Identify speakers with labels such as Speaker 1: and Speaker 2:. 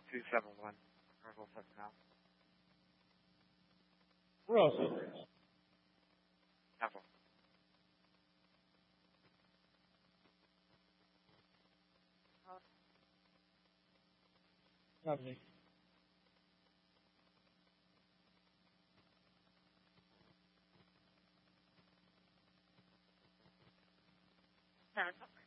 Speaker 1: 271. Carnival 7 now.
Speaker 2: Russell.
Speaker 1: Apple.
Speaker 2: Lovely.
Speaker 3: Saratoga.